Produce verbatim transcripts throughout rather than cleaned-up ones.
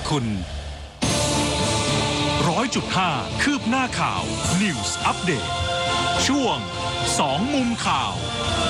คุณร้อยจุดห้าคืบหน้าข่าว News Update ช่วงสองมุมข่าว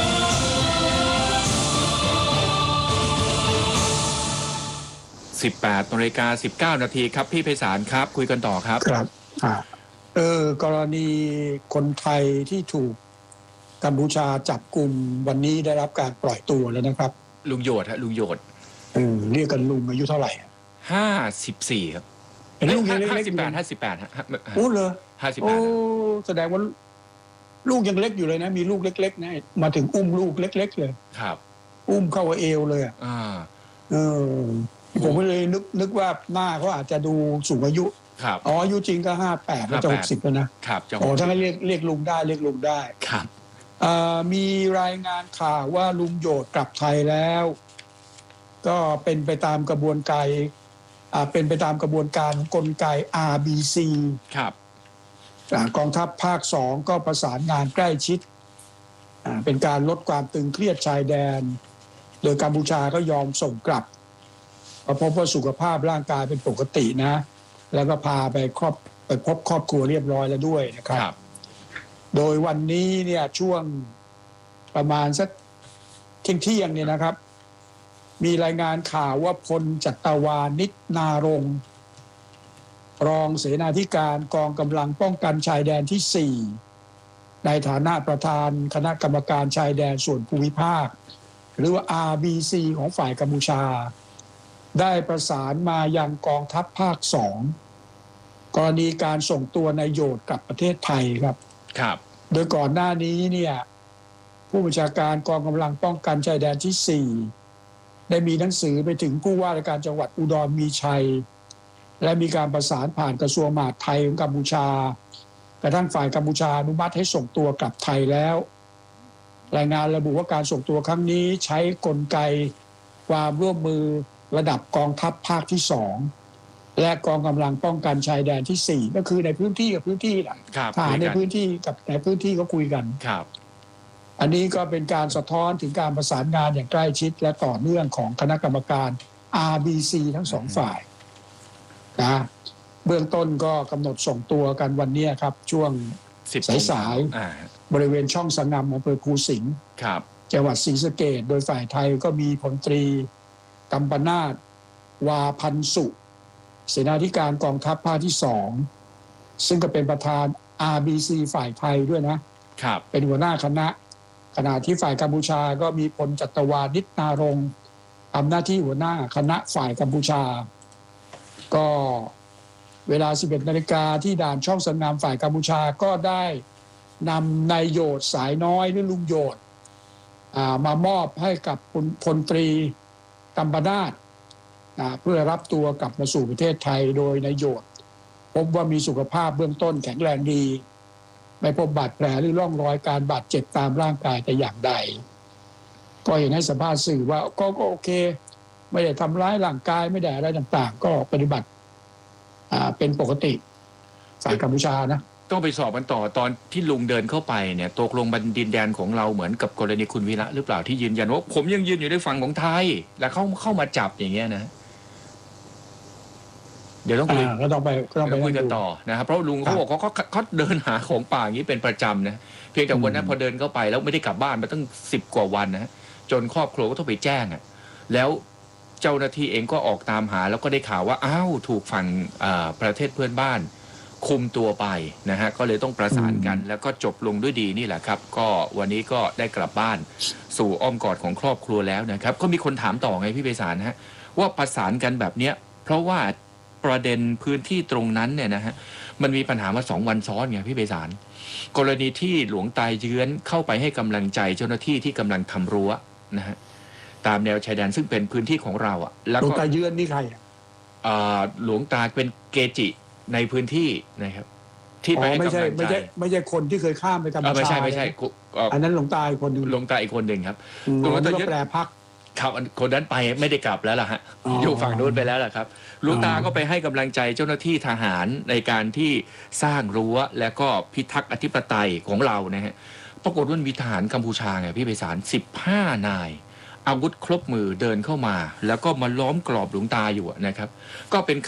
สิบแปดนาฬิกาสิบเก้านาทีครับพี่ไพศาลครับคุยกันต่อครับครับอ่าเออกรณีคนไทยที่ถูกกัมพูชาจับกลุ่มวันนี้ได้รับการปล่อยตัวแล้วนะครับลุงโยดฮะลุงโยดเออเรียกกันลุงอายุเท่าไหร่ห้าสิบสี่ครับเป็นลูกยังเล็กๆห้าสิบแปดห้าสิบแปดฮะโอ้เลยห้าสิบโอ้แปดแสดงว่าลูกยังเล็กอยู่เลยนะมีลูกเล็กๆนะมาถึงอุ้มลูกเล็กๆเลยครับอุ้มเข้าเอวเลยอ่ะเออผมก็เลยนึกนึกว่าหน้าเขาอาจจะดูสูงอายุครับอ๋ออายุจริงก็ห้าแปดแล้วจะหกสิบแล้วนะครับอ๋อถ้าให้เรียกเรียกลุงได้เรียกลุงได้ครับมีรายงานข่าวว่าลุงโยดกลับไทยแล้วก็เป็นไปตามกระบวนการเป็นไปตามกระบวนการกลไก อาร์ บี ซีครับกองทัพภาคสองก็ประสานงานใกล้ชิดเป็นการลดความตึงเครียดชายแดนโดยกัมพูชาก็ยอมส่งกลับพบว่าสุขภาพร่างกายเป็นปกตินะแล้วก็พาไปครอบไปพบครอบครัวเรียบร้อยแล้วด้วยนะครับโดยวันนี้เนี่ยช่วงประมาณสักเที่ยงเที่ยงเนี่ยนะครับมีรายงานข่าวว่าพลจัตวานิชนารมณ์รองเสนาธิการกองกำลังป้องกันชายแดนที่สี่ในฐานะประธานคณะกรรมการชายแดนส่วนภูมิภาคหรือว่า อาร์ บี ซี ของฝ่ายกัมพูชาได้ประสานมายังกองทัพภาคสองกรณีการส่งตัวนายโยดกลับประเทศไทยครับครับโดยก่อนหน้านี้เนี่ยผู้บัญชาการกองกำลังป้องกันชายแดนที่สี่ได้มีหนังสือไปถึงผู้ว่าราชการจังหวัดอุดรมีชัยและมีการประสานผ่านกระทรวงมหาดไทยของกัมพูชากระทั่งฝ่ายกัมพูชาอนุมัติให้ส่งตัวกลับไทยแล้วรายงานระบุว่าการส่งตัวครั้งนี้ใช้กลไกความร่วมมือระดับกองทัพภาคที่สองและกองกำลังป้องกันชายแดนที่สี่ก็คือในพื้นที่กับพื้นที่แหละทหารในพื้นที่กับในพื้นที่ก็คุยกันครับอันนี้ก็เป็นการสะท้อนถึงการประสานงานอย่างใกล้ชิดและต่อเนื่องของคณะกรรมการ อาร์ บี ซี ทั้งสองฝ่ายนะเบื้องต้นก็กำหนดส่งตัวกันวันนี้ครับช่วงสายๆบริเวณช่องสังงำอำเภอภูสิงห์จังหวัดศรีสะเกษโดยฝ่ายไทยก็มีพลตรีกัมปนาทวาพันสุเสนาธิการกองทัพภาคที่สองซึ่งก็เป็นประธาน อาร์ บี ซี ฝ่ายไทยด้วยนะเป็นหัวหน้าคณะขณะที่ฝ่ายกัมพูชาก็มีพลจัตวานิชนารมณ์ทำหน้าที่หัวหน้าคณะฝ่ายกัมพูชาก็เวลา สิบเอ็ดนาฬิกาที่ด่านช่องสังงามฝ่ายกัมพูชาก็ได้นำนายโยดสายน้อยหรือลุงโยดมามอบให้กับพลตรีกัมปนาทเพื่อรับตัวกลับมาสู่ประเทศไทยโดยนายโยดพบว่ามีสุขภาพเบื้องต้นแข็งแรงดีไม่พบบาดแผลหรือร่องรอยการบาดเจ็บตามร่างกายแต่อย่างใดก็เห็นให้สัมภาษณ์สื่อว่าก็โอเคไม่ได้ทำร้ายร่างกายไม่ได้อะไรต่างๆก็ปฏิบัติเป็นปกติฝ่ายกัมพูชานะต้องไปสอบกันต่อตอนที่ลุงเดินเข้าไปเนี่ยตกลงบันดินแดนของเราเหมือนกับกรณีคุณวีระหรือเปล่าที่ยืนยันว่าผมยังยืนอยู่ในฝั่งของไทยแล้วเขาเข้ามาจับอย่างเงี้ยนะเดี๋ยวต้องคุยก็ต้องไปก็ต้องไปคุยกันต่อนะครับเพราะลุงเขาบอกเขาเขาเขาเดินหาของป่าอย่างนี้เป็นประจำนะเพียงแต่วันนั้นพอเดินเข้าไปแล้วไม่ได้กลับบ้านมาตั้งสิบกว่าวันนะจนครอบครัวก็ต้องไปแจ้งอ่ะแล้วเจ้าหน้าที่เองก็ออกตามหาแล้วก็ได้ข่าวว่าอ้าวถูกฝั่งประเทศเพื่อนบ้านคุมตัวไปนะฮะก็เลยต้องประสานกันแล้วก็จบลงด้วยดีนี่แหละครับก็วันนี้ก็ได้กลับบ้านสู่อ้อมกอดของครอบครัวแล้วนะครับก็มีคนถามต่อไงพี่ไพศาลฮะว่าประสานกันแบบเนี้ยเพราะว่าประเด็นพื้นที่ตรงนั้นเนี่ยนะฮะมันมีปัญหามาสองวันซ้อนไงพี่ไพศาลกรณีที่หลวงตาเยื้อนเข้าไปให้กำลังใจเจ้าหน้าที่ที่กำลังทำรั้วนะฮะตามแนวชายแดนซึ่งเป็นพื้นที่ของเราอ่ะแล้วหลวงตาเยื้อนนี่ใครอ่าหลวงตาเป็นเกจิในพื้นที่นะครับที่ไปให้กำลังใจไม่ใช่ไม่ใช่คนที่เคยข้ามไปกัมพูชาไม่ใช่ไม่ใช่อันนั้นหลวงตาอีกคนนึงหลวงตาอีกคนหนึ่งครับหลวงตาแปลพักครับคนนั้นไปไม่ได้กลับแล้วล่ะฮะอยู่ฝั่งนู้นไปแล้วล่ะครับหลวงตาก็ไปให้กำลังใจเจ้าหน้าที่ทหารในการที่สร้างรั้วและก็พิทักษ์อธิปไตยของเรานะฮะปรากฏว่ามีทหารกัมพูชาไงพี่ไพศาลสิบห้านายอาวุธครบมือเดินเข้ามาแล้วก็มาล้อมกรอบหลวงตาอยู่นะครับก็เป็น